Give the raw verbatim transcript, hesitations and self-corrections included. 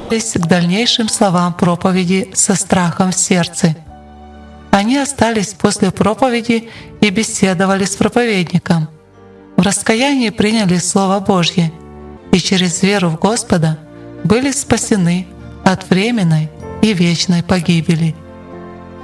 к дальнейшим словам проповеди со страхом в сердце. Они остались после проповеди и беседовали с проповедником. В раскаянии приняли Слово Божье и через веру в Господа были спасены от временной и вечной погибели.